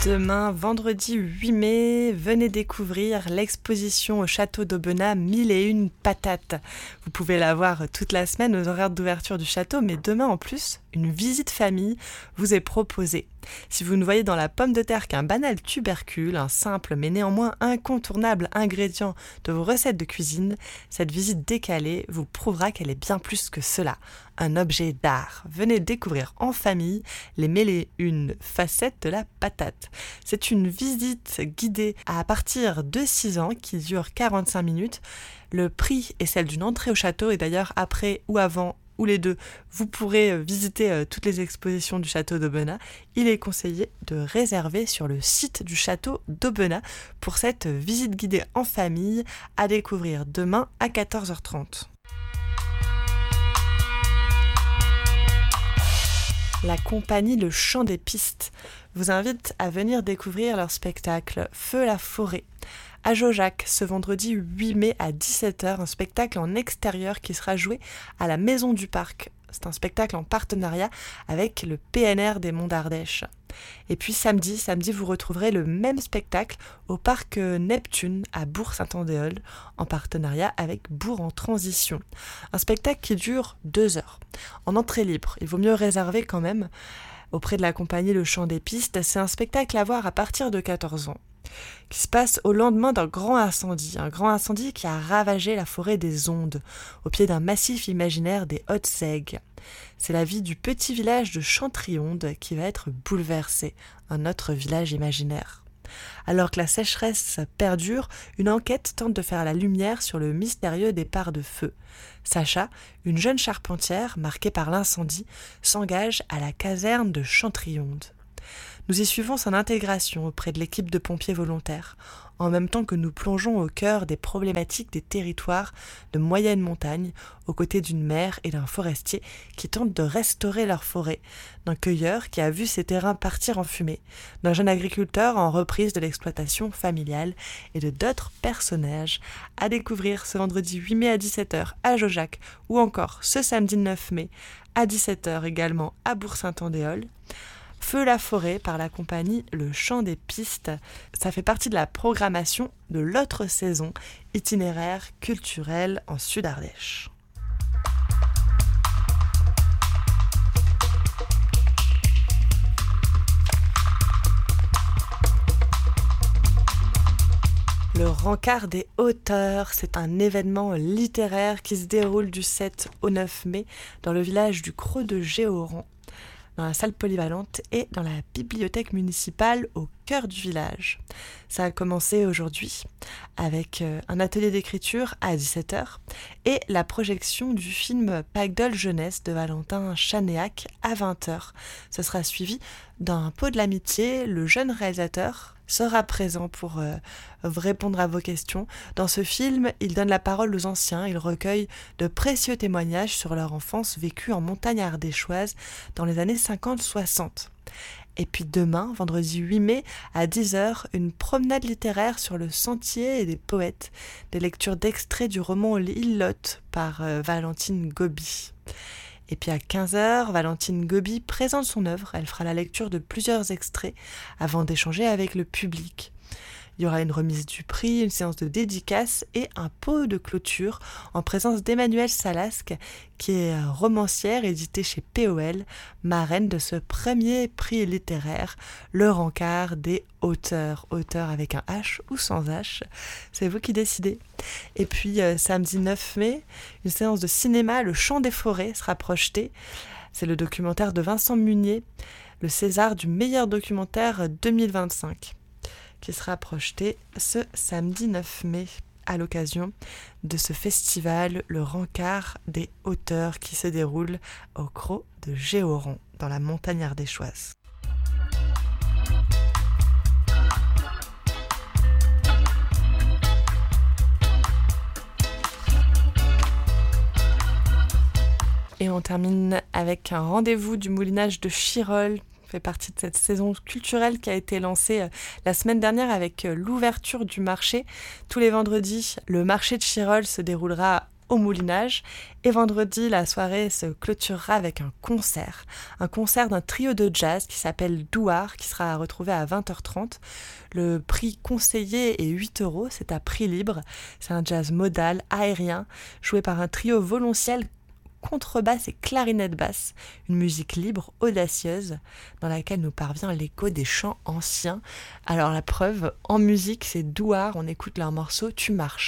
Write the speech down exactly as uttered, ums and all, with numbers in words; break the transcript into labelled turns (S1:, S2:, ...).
S1: Demain, vendredi huit mai, venez découvrir l'exposition au château d'Aubenas mille et une patates. Vous pouvez la voir toute la semaine aux horaires d'ouverture du château, mais demain en plus, une visite famille vous est proposée. Si vous ne voyez dans la pomme de terre qu'un banal tubercule, un simple mais néanmoins incontournable ingrédient de vos recettes de cuisine, cette visite décalée vous prouvera qu'elle est bien plus que cela, un objet d'art. Venez découvrir en famille les mille et une facettes de la patate. C'est une visite guidée à partir de six ans qui dure quarante-cinq minutes. Le prix est celle d'une entrée au château et d'ailleurs après ou avant ou les deux, vous pourrez visiter toutes les expositions du château d'Aubenas. Il est conseillé de réserver sur le site du château d'Aubenas pour cette visite guidée en famille à découvrir demain à quatorze heures trente. La compagnie Le Chant des Pistes vous invite à venir découvrir leur spectacle Feu la forêt à Jaujac ce vendredi huit mai à dix-sept heures, un spectacle en extérieur qui sera joué à la Maison du Parc. C'est un spectacle en partenariat avec le P N R des Monts d'Ardèche. Et puis samedi, samedi vous retrouverez le même spectacle au parc Neptune à Bourg-Saint-Andéol en partenariat avec Bourg en Transition. Un spectacle qui dure deux heures. En entrée libre, il vaut mieux réserver quand même auprès de la compagnie Le Chant des Pistes. C'est un spectacle à voir à partir de quatorze ans. Qui se passe au lendemain d'un grand incendie, un grand incendie qui a ravagé la forêt des Ondes, au pied d'un massif imaginaire des Hautes-Aigues. C'est la vie du petit village de Chantrionde qui va être bouleversé, un autre village imaginaire. Alors que la sécheresse perdure, une enquête tente de faire la lumière sur le mystérieux départ de feu. Sacha, une jeune charpentière marquée par l'incendie, s'engage à la caserne de Chantrionde. Nous y suivons son intégration auprès de l'équipe de pompiers volontaires, en même temps que nous plongeons au cœur des problématiques des territoires de moyenne montagne, aux côtés d'une mère et d'un forestier qui tentent de restaurer leur forêt, d'un cueilleur qui a vu ses terrains partir en fumée, d'un jeune agriculteur en reprise de l'exploitation familiale et de d'autres personnages à découvrir ce vendredi huit mai à dix-sept heures à Jaujac ou encore ce samedi neuf mai à dix-sept heures également à Bourg-Saint-Andéol. Feu la forêt par la compagnie Le Chant des Pistes. Ça fait partie de la programmation de l'autre saison itinéraire culturel en Sud-Ardèche. Le Rencard des Hauteurs, c'est un événement littéraire qui se déroule du sept au neuf mai dans le village du Creux de Géoran, dans la salle polyvalente et dans la bibliothèque municipale au cœur du village. Ça a commencé aujourd'hui avec un atelier d'écriture à dix-sept heures et la projection du film Pacdol Jeunesse de Valentin Chanéac à vingt heures. Ce sera suivi d'un pot de l'amitié. Le jeune réalisateur sera présent pour euh, répondre à vos questions. Dans ce film, il donne la parole aux anciens, il recueille de précieux témoignages sur leur enfance vécue en montagne ardéchoise dans les années cinquante soixante. Et puis demain, vendredi huit mai, à dix heures, une promenade littéraire sur le sentier des poètes, des lectures d'extraits du roman L'Îlotte par euh, Valentine Gobi. Et puis à quinze heures, Valentine Gobi présente son œuvre. Elle fera la lecture de plusieurs extraits avant d'échanger avec le public. Il y aura une remise du prix, une séance de dédicace et un pot de clôture en présence d'Emmanuelle Salasque, qui est romancière éditée chez P O L, marraine de ce premier prix littéraire, le Rencard des Hauteurs. Auteur avec un H ou sans H, c'est vous qui décidez. Et puis euh, samedi neuf mai, une séance de cinéma, Le Chant des Forêts, sera projetée. C'est le documentaire de Vincent Munier, le César du meilleur documentaire deux mille vingt-cinq. Qui sera projeté ce samedi neuf mai à l'occasion de ce festival, le Rencard des Hauteurs, qui se déroule au Creux de Géoran, dans la montagne ardéchoise. Et on termine avec un rendez-vous du moulinage de Chirol, fait partie de cette saison culturelle qui a été lancée la semaine dernière avec l'ouverture du marché. Tous les vendredis, le marché de Chirol se déroulera au Moulinage. Et vendredi, la soirée se clôturera avec un concert. Un concert d'un trio de jazz qui s'appelle Douar, qui sera retrouvé à vingt heures trente. Le prix conseillé est huit euros, c'est à prix libre. C'est un jazz modal, aérien, joué par un trio violoncelle, contrebasse et clarinette basse, une musique libre, audacieuse, dans laquelle nous parvient l'écho des chants anciens. Alors la preuve, en musique, c'est Douar, on écoute leur morceau « Tu marches ».